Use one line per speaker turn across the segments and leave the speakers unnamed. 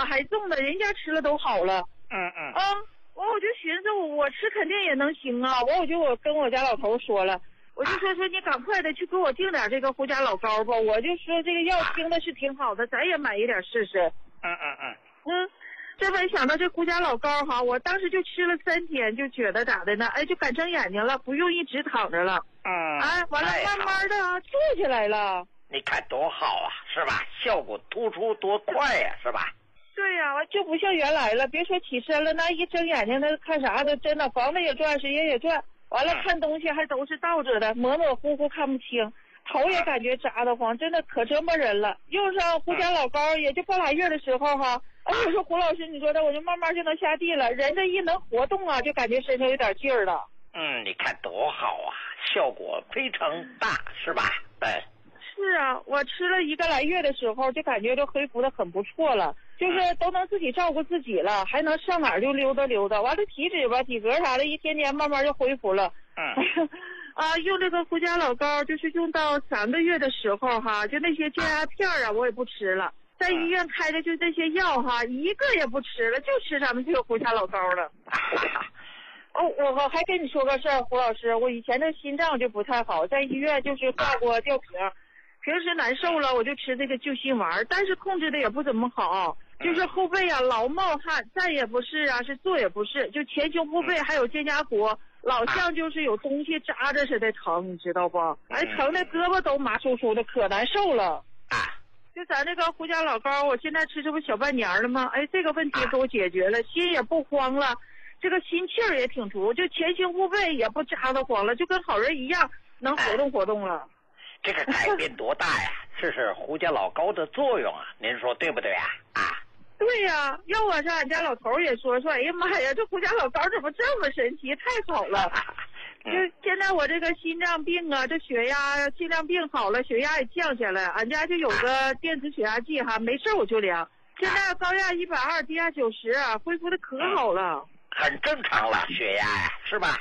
还重的，人家吃了都好了。我就寻思我吃肯定也能行啊，我跟我家老头说了，我就说你赶快的去给我订点这个胡家老膏吧，我就说这个药听的是挺好的，咱也买一点试试。这没想到这胡家老膏哈，我当时就吃了3天，就觉得咋的呢？就改成眼睛了，不用一直躺着了。完了慢慢的坐起来了。
你看多好啊，是吧？效果突出多快呀，是吧？
对呀，就不像原来了，别说起身了，那一睁眼睛那看啥的，真的房子也转，时间也转，完了看东西还都是倒着的，模模糊糊看不清，头也感觉扎得慌，真的可折磨人了。用上胡家老膏也就半拉月的时候哈，我说胡老师你说的，我就慢慢就能下地了，人这一能活动啊，就感觉身上有点劲儿了。
你看多好啊，效果非常大，是吧？
是啊，我吃了1个来月的时候，就感觉都恢复的很不错了，就是都能自己照顾自己了，还能上哪儿就溜达溜达。完了体脂吧、体格啥的，一天天慢慢就恢复了。用这个胡家老膏，就是用到3个月的时候哈，就那些降压片啊，我也不吃了。在医院开的就这些药哈，一个也不吃了，就吃咱们这个胡家老膏了。我还跟你说个事儿，胡老师，我以前的心脏就不太好，在医院就是挂过吊瓶。平时难受了，我就吃这个救心丸，但是控制的也不怎么好，就是后背啊老冒汗，站也不是啊，是坐也不是，就前胸后背还有肩胛骨，老像就是有东西扎着似的疼，你知道不？疼的胳膊都麻酥酥的，可难受了。就咱这个胡家老膏，我现在吃这不小半年了吗？这个问题给我解决了，心也不慌了，这个心气儿也挺足，就前胸后背也不扎得慌了，就跟好人一样，能活动活动了。
这个改变多大呀？这是胡家老膏的作用啊，您说对不对啊？
对呀，要我是俺家老头也说，哎呀妈呀，这胡家老膏怎么这么神奇，太好了。就现在我这个心脏病啊，这血压心脏病好了，血压也降下来，俺家就有个电子血压计哈，没事我就量，现在高压120，低压90啊，恢复的可好了。
很正常了，血压呀，是吧？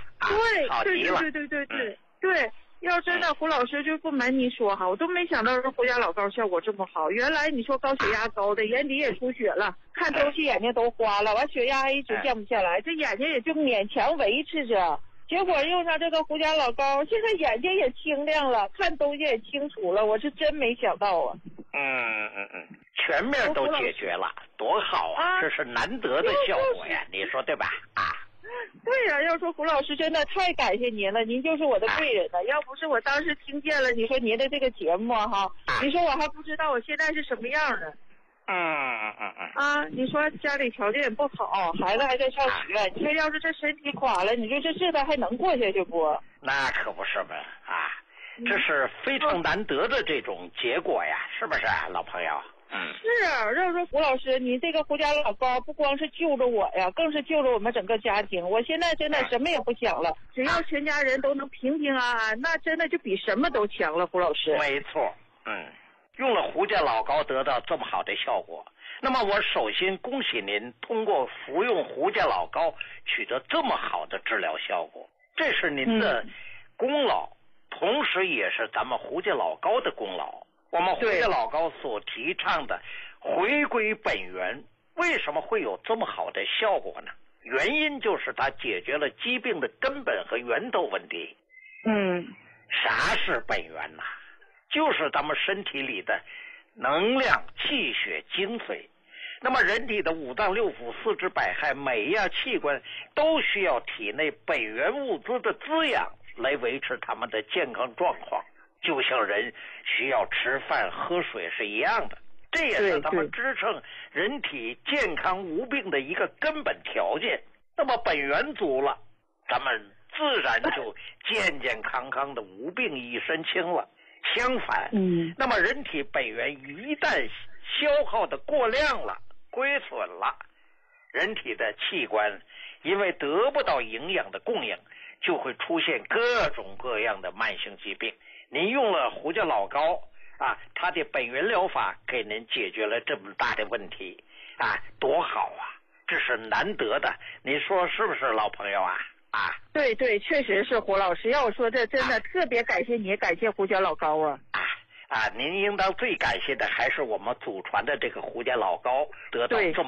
对。要真的胡老师就不瞒您说哈，我都没想到说胡家老膏效果这么好。原来你说高血压高的，眼底也出血了，看东西眼睛都花了，完血压还一直降不下来，这眼睛也就勉强维持着。结果用上这个胡家老膏，现在眼睛也清亮了，看东西也清楚了，我是真没想到啊。
全面都解决了，多好啊！这是难得的效果呀，你说对吧？
对呀，要说胡老师真的太感谢您了，您就是我的贵人了。要不是我当时听见了你说您的这个节目哈，你说我还不知道我现在是什么样的。你说家里条件也不好，孩子还在上学，你说要是这身体垮了，你说这日子还能过下去不？
那可不是嘛这是非常难得的这种结果呀，是不是老朋友？
是啊，要说胡老师，你这个胡家老膏不光是救着我呀，更是救着我们整个家庭。我现在真的什么也不想了，只要全家人都能平平安安，那真的就比什么都强了。胡老师，
没错，用了胡家老膏得到这么好的效果，那么我首先恭喜您通过服用胡家老膏取得这么好的治疗效果，这是您的功劳，同时也是咱们胡家老膏的功劳。我们胡家老膏所提倡的回归本源，为什么会有这么好的效果呢？原因就是它解决了疾病的根本和源头问题。啥是本源呢？就是咱们身体里的能量、气血、精髓。那么人体的五脏六腑、四肢百骸，每一样器官都需要体内本源物资的滋养来维持他们的健康状况，就像人需要吃饭喝水是一样的，这也是咱们支撑人体健康无病的一个根本条件。那么本源足了，咱们自然就健健康康的无病一身轻了。相反，那么人体本源一旦消耗的过量了、亏损了，人体的器官因为得不到营养的供应，就会出现各种各样的慢性疾病。您用了胡家老膏它的本源疗法给您解决了这么大的问题多好啊！这是难得的，您说是不是，老朋友啊？
对，确实是胡老师。要我说，这真的特别感谢你，感谢胡家老膏
您应当最感谢的还是我们祖传的这个胡家老膏得到这么